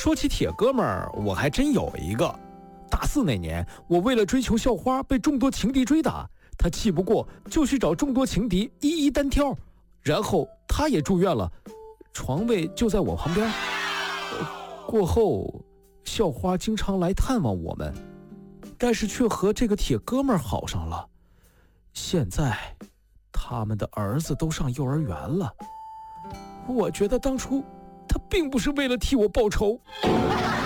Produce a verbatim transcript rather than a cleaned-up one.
说起铁哥们儿，我还真有一个。大四那年，我为了追求校花被众多情敌追打，他气不过就去找众多情敌一一单挑，然后他也住院了，床位就在我旁边。过后，校花经常来探望我们，但是却和这个铁哥们儿好上了。现在，他们的儿子都上幼儿园了。我觉得当初他并不是为了替我报仇。